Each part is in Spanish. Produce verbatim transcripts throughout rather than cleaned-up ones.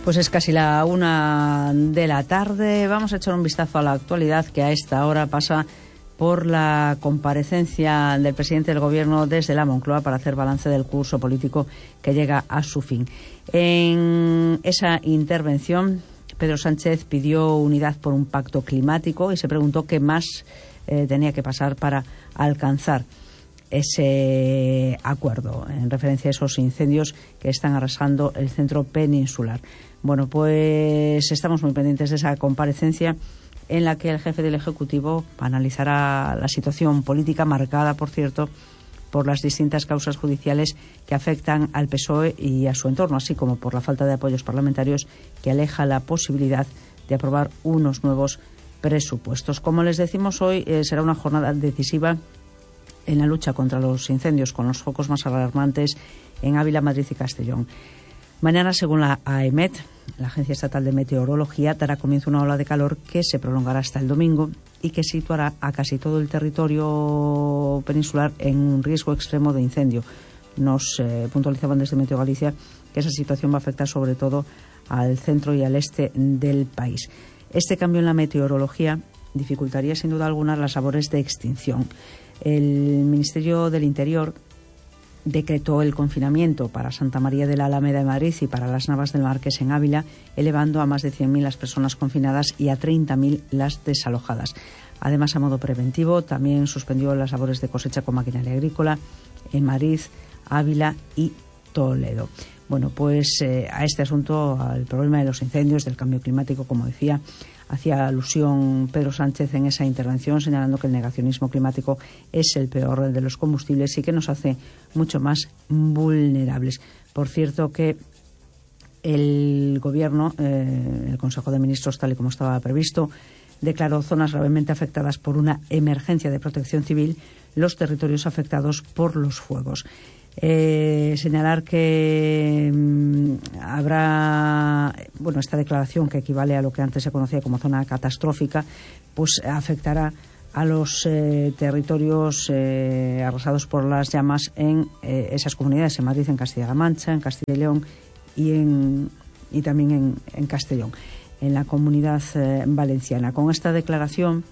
Pues es casi la una de la tarde. Vamos a echar un vistazo a la actualidad, que a esta hora pasa por la comparecencia del presidente del Gobierno desde la Moncloa para hacer balance del curso político que llega a su fin. En esa intervención, Pedro Sánchez pidió unidad por un pacto climático y se preguntó qué más eh, tenía que pasar para alcanzar ese acuerdo, en referencia a esos incendios que están arrasando el centro peninsular. Bueno, pues estamos muy pendientes de esa comparecencia en la que el jefe del Ejecutivo analizará la situación política, marcada, por cierto, por las distintas causas judiciales que afectan al P S O E y a su entorno, así como por la falta de apoyos parlamentarios que aleja la posibilidad de aprobar unos nuevos presupuestos. Como les decimos, hoy eh, será una jornada decisiva en la lucha contra los incendios, con los focos más alarmantes en Ávila, Madrid y Castellón. Mañana, según la AEMET, la Agencia Estatal de Meteorología, dará comienzo una ola de calor que se prolongará hasta el domingo y que situará a casi todo el territorio peninsular en un riesgo extremo de incendio. Nos eh, puntualizaban desde Meteo Galicia que esa situación va a afectar sobre todo al centro y al este del país. Este cambio en la meteorología dificultaría sin duda alguna las labores de extinción. El Ministerio del Interior decretó el confinamiento para Santa María de la Alameda de Madrid y para las Navas del Marqués en Ávila, elevando a más de cien mil las personas confinadas y a treinta mil las desalojadas. Además, a modo preventivo, también suspendió las labores de cosecha con maquinaria agrícola en Madrid, Ávila y Toledo. Bueno, pues eh, a este asunto, al problema de los incendios, del cambio climático, como decía, hacía alusión Pedro Sánchez en esa intervención, señalando que el negacionismo climático es el peor de los combustibles y que nos hace mucho más vulnerables. Por cierto, que el Gobierno, eh, el Consejo de Ministros, tal y como estaba previsto, declaró zonas gravemente afectadas por una emergencia de protección civil los territorios afectados por los fuegos. Eh, señalar que mmm, habrá, bueno, esta declaración, que equivale a lo que antes se conocía como zona catastrófica, pues afectará a los eh, territorios eh, arrasados por las llamas en eh, esas comunidades, en Madrid, en Castilla-La Mancha, en Castilla y León y, en, y también en, en Castellón, en la Comunidad eh, Valenciana. Con esta declaración,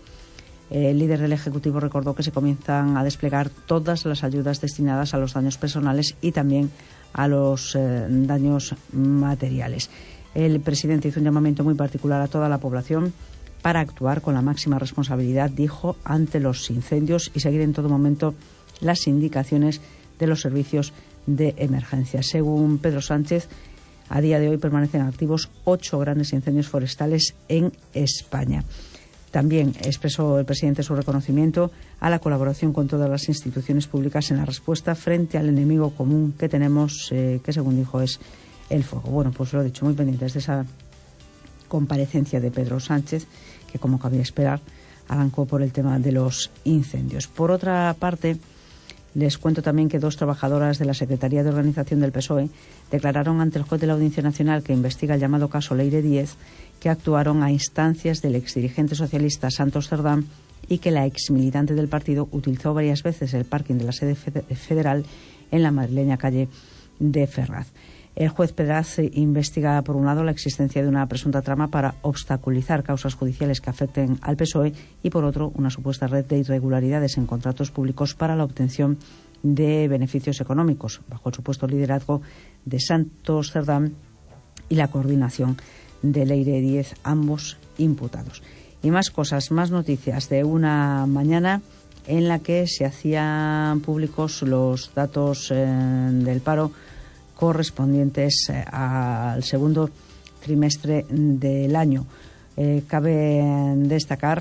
el líder del Ejecutivo recordó que se comienzan a desplegar todas las ayudas destinadas a los daños personales y también a los eh, daños materiales. El presidente hizo un llamamiento muy particular a toda la población para actuar con la máxima responsabilidad, dijo, ante los incendios y seguir en todo momento las indicaciones de los servicios de emergencia. Según Pedro Sánchez, a día de hoy permanecen activos ocho grandes incendios forestales en España. También expresó el presidente su reconocimiento a la colaboración con todas las instituciones públicas en la respuesta frente al enemigo común que tenemos, eh, que según dijo es el fuego. Bueno, pues lo he dicho, muy pendientes de esa comparecencia de Pedro Sánchez, que, como cabía esperar, arrancó por el tema de los incendios. Por otra parte, les cuento también que dos trabajadoras de la Secretaría de Organización del P S O E declararon ante el juez de la Audiencia Nacional, que investiga el llamado caso Leire Díez, que actuaron a instancias del exdirigente socialista Santos Cerdán y que la exmilitante del partido utilizó varias veces el parking de la sede federal en la madrileña calle de Ferraz. El juez Pedraz investiga, por un lado, la existencia de una presunta trama para obstaculizar causas judiciales que afecten al P S O E y, por otro, una supuesta red de irregularidades en contratos públicos para la obtención de beneficios económicos, bajo el supuesto liderazgo de Santos Cerdán y la coordinación de Leire Díez, ambos imputados. Y más cosas, más noticias de una mañana en la que se hacían públicos los datos eh, del paro correspondientes eh, al segundo trimestre del año. Eh, cabe destacar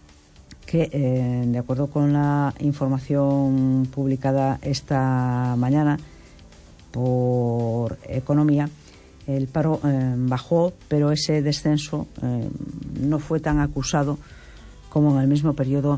que, eh, de acuerdo con la información publicada esta mañana por Economía, el paro eh, bajó, pero ese descenso eh, no fue tan acusado como en el mismo periodo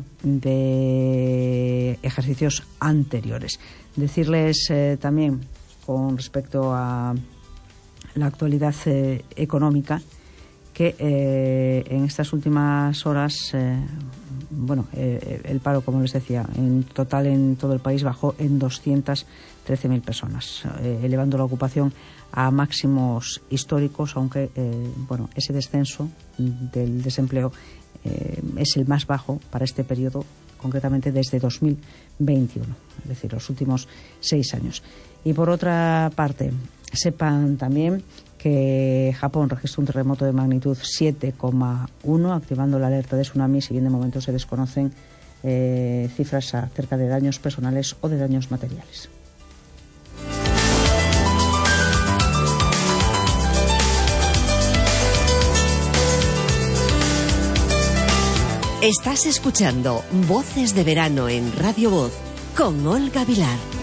de ejercicios anteriores. Decirles eh, también, con respecto a la actualidad eh, económica, que eh, en estas últimas horas eh, bueno, eh, el paro, como les decía, en total en todo el país bajó en doscientas trece mil personas, eh, elevando la ocupación a máximos históricos, aunque eh, bueno, ese descenso del desempleo eh, es el más bajo para este periodo, concretamente desde dos mil veintiuno, es decir, los últimos seis años. Y por otra parte, sepan también que Japón registró un terremoto de magnitud siete coma uno, activando la alerta de tsunami, si bien de momento se desconocen eh, cifras acerca de daños personales o de daños materiales. Estás escuchando Voces de Verano en Radio Voz con Olga Vilar.